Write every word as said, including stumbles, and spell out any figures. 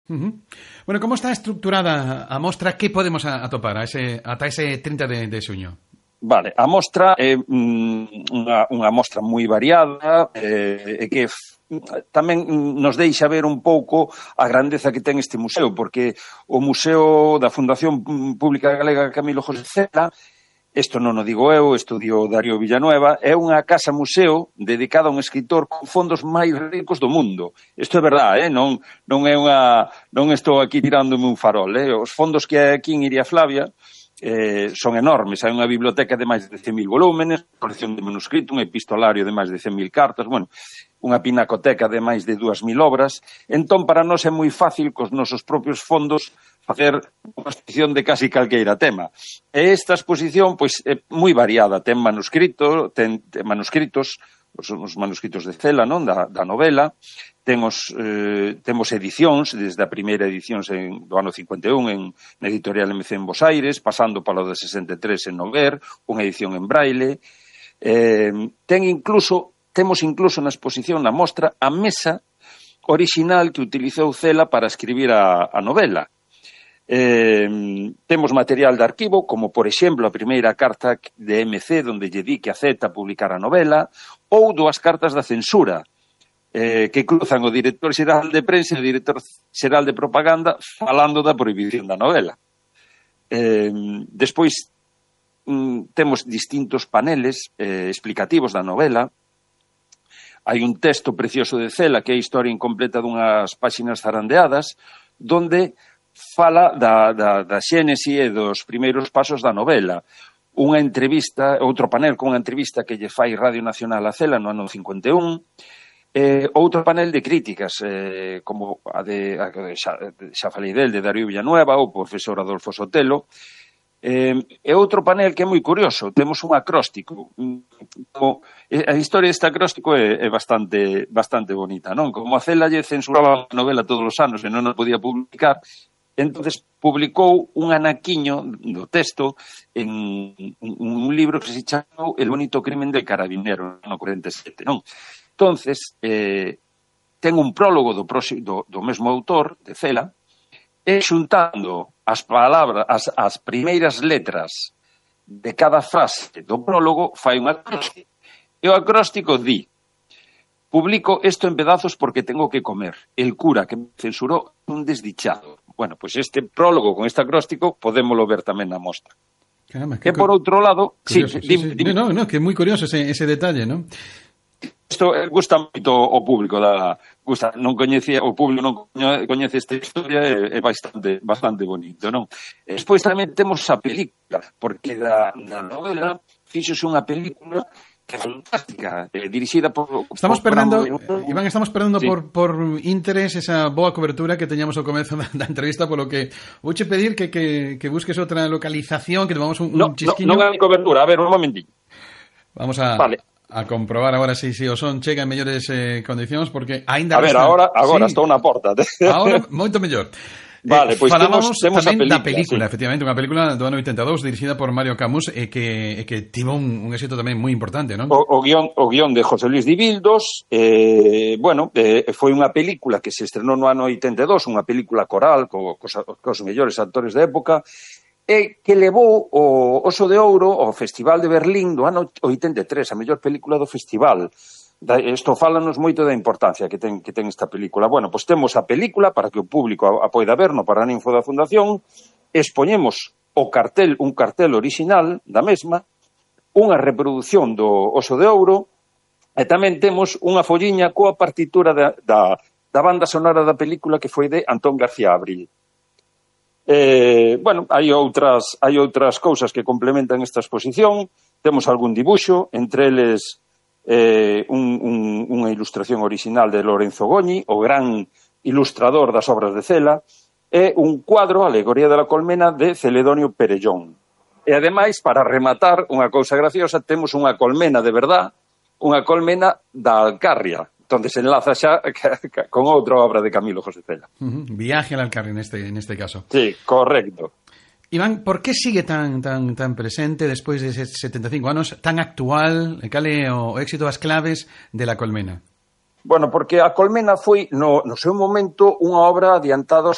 Uh-huh. Bueno, como está estructurada a mostra? Que podemos atopar a ese, ata ese trinta de, de xuño? Vale, a mostra é mm, unha, unha mostra moi variada eh, e que f, tamén nos deixa ver un pouco a grandeza que ten este museo, porque o Museo da Fundación Pública Galega Camilo José Cela, isto non o digo eu, isto dio Darío Villanueva, é unha casa museo dedicada a un escritor con fondos máis ricos do mundo. Isto é verdade, eh? non, non é unha, non estou aquí tirándome un farol. Eh? Os fondos que hai aquí en Iria Flavia eh, son enormes. Hai unha biblioteca de máis de cen mil volúmenes, colección de manuscrito, un epistolario de máis de cen mil cartas, bueno, unha pinacoteca de máis de dúas mil obras. Entón, para nós é moi fácil cos nosos propios fondos facer unha exposición de casi calqueira tema. E esta exposición, pois, é moi variada. Ten manuscrito, ten, ten manuscritos, os, os manuscritos de Cela, non? Da, da novela. Temos, eh, temos edicións, desde a primeira edición en, do ano cincuenta e un en, na editorial M C en Bos Aires, pasando palo de sesenta e tres en Noguer, unha edición en braille. Eh, ten incluso, temos incluso na exposición, na mostra, a mesa original que utilizou Cela para escribir a, a novela. Eh, temos material de arquivo, como por exemplo a primeira carta de M C donde lle di que acepta publicar a novela, ou dúas cartas da censura eh, que cruzan o director xeral de prensa e o director xeral de propaganda falando da prohibición da novela. Eh, despois mm, temos distintos paneles eh, explicativos da novela. Hai un texto precioso de Cela que é a historia incompleta dunhas páxinas zarandeadas, donde fala da, da, da xénese e dos primeiros pasos da novela. Unha entrevista, outro panel con unha entrevista que lle fai Radio Nacional a Cela no ano cincuenta e un, eh, outro panel de críticas, eh, como a de, a de xa, xa falei del, de Darío Villanueva, o profesor Adolfo Sotelo, eh, e outro panel que é moi curioso, temos un acróstico. Como, a historia deste acróstico é, é bastante, bastante bonita, non? Como a Cela lle censuraba a novela todos os anos e non a podía publicar, entonces publicou un anaquiño do texto en un libro que se chamou El bonito crimen del carabinero, no cuarenta e sete, non? Entonces, eh, ten un prólogo do, do, do mesmo autor, de Cela, e xuntando as palabras, as, as primeiras letras de cada frase do prólogo, fai un acróstico. E o acróstico di: publico esto en pedazos porque tengo que comer. El cura que me censuró un desdichado. Bueno, pois pues este prólogo con este acróstico podémolo ver tamén na mostra. Caramba, que por outro lado... Curioso, sí, sí, dime, sí. Dime. No, no, que é moi curioso ese, ese detalle, non? Isto gusta moito o público da... Gusta, non coñecía, o público non coñece esta historia, é, é bastante, bastante bonito, non? E despois tamén temos a película, porque da, da novela fixose unha película que é fantástica, eh, dirixida por... Estamos por, perdendo, por... Iván, estamos perdendo sí. por, por interés esa boa cobertura que teñamos ao comezo da, da entrevista, polo que vouche pedir que, que, que busques outra localización, que tomamos un, no, un chisquiño. Non, non hai cobertura, a ver, un momentillo. Vamos a... Vale. A comprobar agora se si, si o son chega en mellores eh, condicións, porque aínda... A ver, resta... agora, agora sí. Estou na porta. Agora, moito mellor. Vale, pois pues falábamos temos, temos tamén película, da película, sí. efectivamente, unha película do ano oitenta e dous dirixida por Mario Camus e que, e que tivo un, un éxito tamén moi importante, non? O, o, guión, o guión de José Luis Dibildos, eh, bueno, eh, foi unha película que se estrenou no ano oitenta e dous, unha película coral co, cos, cos mellores actores da época, e que levou o Oso de Ouro ao Festival de Berlín do ano oitenta e tres, a mellor película do festival. Isto fálanos moito da importancia que ten, que ten esta película. Bueno, pois temos a película para que o público a poida ver no Paraninfo da Fundación, expoñemos o cartel, un cartel original da mesma, unha reproducción do Oso de Ouro, e tamén temos unha folliña coa partitura da, da, da banda sonora da película que foi de Antón García Abril. Eh, bueno, hai outras, hai outras cousas que complementan esta exposición, temos algún dibuixo, entre eles eh, un, un, unha ilustración original de Lorenzo Goñi, o gran ilustrador das obras de Cela, e un cuadro, Alegoría de la Colmena, de Celedonio Perellón. E ademais, para rematar, unha cousa graciosa, temos unha colmena de verdad, unha colmena da Alcarria, donde se enlaza xa con outra obra de Camilo José Cela. Uh-huh. Viaje al Alcarria neste, neste caso. Sí, correcto. Iván, por que sigue tan tan tan presente despois de setenta e cinco anos, tan actual? Cal é o éxito, as claves de La Colmena? Bueno, porque a Colmena foi, no, no seu momento, unha obra adiantada